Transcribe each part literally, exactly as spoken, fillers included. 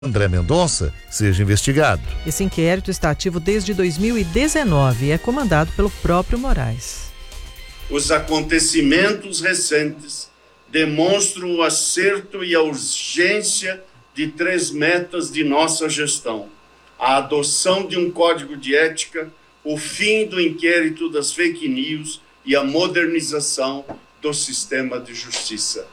André Mendonça seja investigado. Esse inquérito está ativo desde dois mil e dezenove e é comandado pelo próprio Moraes. Os acontecimentos recentes demonstram o acerto e a urgência de três metas de nossa gestão: a adoção de um código de ética, o fim do inquérito das fake news e a modernização do sistema de justiça.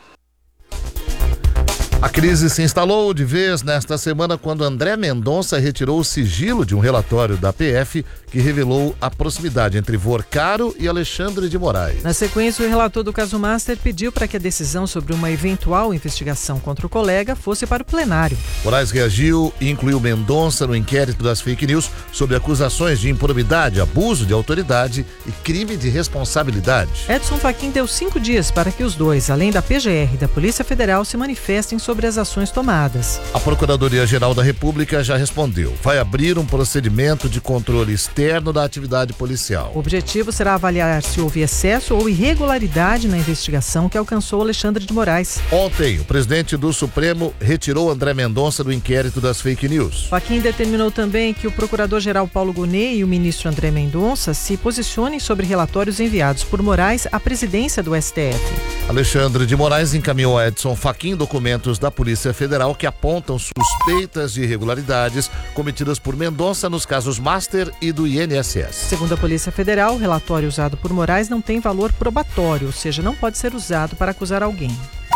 A crise se instalou de vez nesta semana quando André Mendonça retirou o sigilo de um relatório da P F que revelou a proximidade entre Vorcaro e Alexandre de Moraes. Na sequência, o relator do caso Master pediu para que a decisão sobre uma eventual investigação contra o colega fosse para o plenário. Moraes reagiu e incluiu Mendonça no inquérito das fake news sobre acusações de improbidade, abuso de autoridade e crime de responsabilidade. Edson Fachin deu cinco dias para que os dois, além da P G R e da Polícia Federal, se manifestem sobre as ações tomadas. A Procuradoria-Geral da República já respondeu. Vai abrir um procedimento de controle externo da atividade policial. O objetivo será avaliar se houve excesso ou irregularidade na investigação que alcançou Alexandre de Moraes. Ontem, o presidente do Supremo retirou André Mendonça do inquérito das fake news. Fachin determinou também que o procurador-geral Paulo Gonet e o ministro André Mendonça se posicionem sobre relatórios enviados por Moraes à presidência do S T F. Alexandre de Moraes encaminhou a Edson Fachin documentos da Polícia Federal que apontam suspeitas de irregularidades cometidas por Mendonça nos casos Master e do I N S S. Segundo a Polícia Federal, o relatório usado por Moraes não tem valor probatório, ou seja, não pode ser usado para acusar alguém.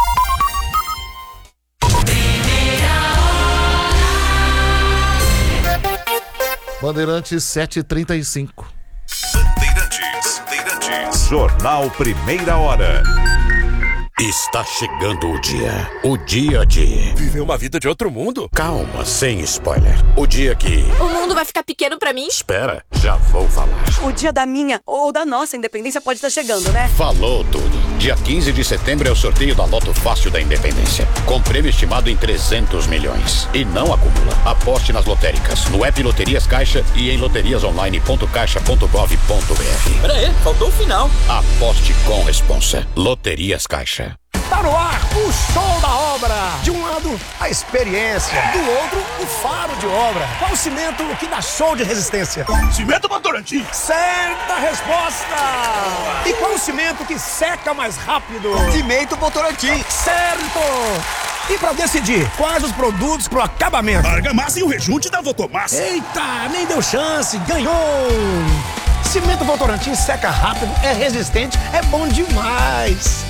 Bandeirantes sete e trinta e cinco. Bandeirantes, Bandeirantes. Jornal Primeira Hora. Está chegando o dia. O dia de... viver uma vida de outro mundo? Calma, sem spoiler. O dia que... o mundo vai ficar pequeno pra mim? Espera, já vou falar. O dia da minha ou da nossa independência pode estar chegando, né? Falou tudo. Dia quinze de setembro é o sorteio da Loto Fácil da Independência, com prêmio estimado em trezentos milhões. E não acumula. Aposte nas lotéricas, no app Loterias Caixa e em loterias online ponto caixa ponto gov ponto br. Pera aí, faltou o final. Aposte com responsa. Loterias Caixa. Tá no ar o show da obra. De um lado, a experiência. Do outro, o faro de obra. Qual o cimento que dá show de resistência? Cimento Votorantim. Certa resposta. E qual o cimento que seca mais rápido? Cimento Votorantim. Certo. E pra decidir quais os produtos pro acabamento? Argamassa e o rejunte da Votomassa. Eita, nem deu chance. Ganhou. Cimento Votorantim seca rápido, é resistente, é bom demais.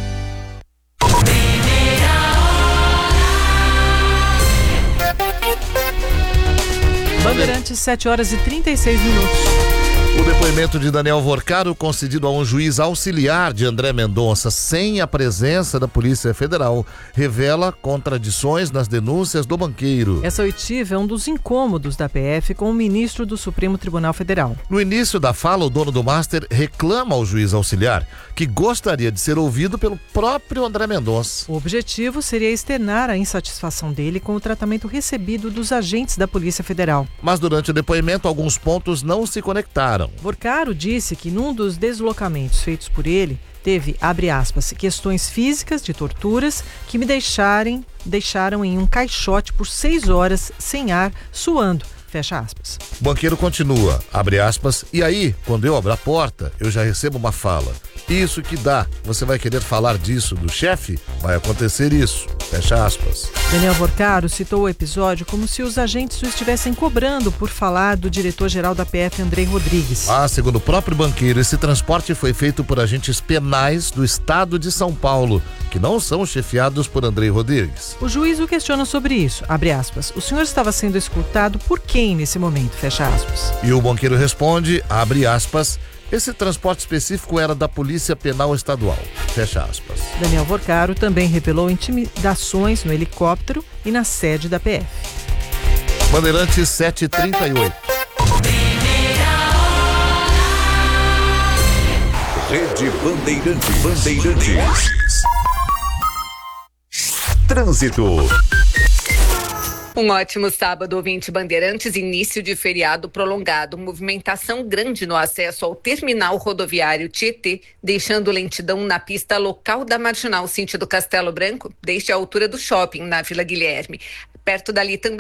Bandeirantes, sete horas e trinta e seis minutos. O depoimento de Daniel Vorcaro, concedido a um juiz auxiliar de André Mendonça sem a presença da Polícia Federal, revela contradições nas denúncias do banqueiro. Essa oitiva é um dos incômodos da P F com o ministro do Supremo Tribunal Federal. No início da fala, o dono do Master reclama ao juiz auxiliar que gostaria de ser ouvido pelo próprio André Mendonça. O objetivo seria externar a insatisfação dele com o tratamento recebido dos agentes da Polícia Federal. Mas durante o depoimento, alguns pontos não se conectaram. Vorcaro disse que num dos deslocamentos feitos por ele, teve, abre aspas, questões físicas de torturas que me deixarem, deixaram em um caixote por seis horas sem ar, suando. Fecha aspas. O banqueiro continua, abre aspas, e aí, quando eu abro a porta, eu já recebo uma fala. Isso que dá, você vai querer falar disso do chefe? Vai acontecer isso. Fecha aspas. Daniel Vorcaro citou o episódio como se os agentes o estivessem cobrando por falar do diretor-geral da P F, Andrei Rodrigues. Ah, segundo o próprio banqueiro, esse transporte foi feito por agentes penais do estado de São Paulo, que não são chefiados por Andrei Rodrigues. O juiz o questiona sobre isso, abre aspas. O senhor estava sendo escutado por quem nesse momento? Fecha aspas. E o banqueiro responde, abre aspas, esse transporte específico era da Polícia Penal Estadual. Fecha aspas. Daniel Vorcaro também revelou intimidações no helicóptero e na sede da P F. Bandeirantes sete e trinta e oito. Rede Bandeirantes. Bandeirantes. Trânsito. Um ótimo sábado, ouvinte Bandeirantes, início de feriado prolongado, movimentação grande no acesso ao terminal rodoviário Tietê, deixando lentidão na pista local da Marginal sentido Castelo Branco, desde a altura do shopping na Vila Guilherme. Perto dali também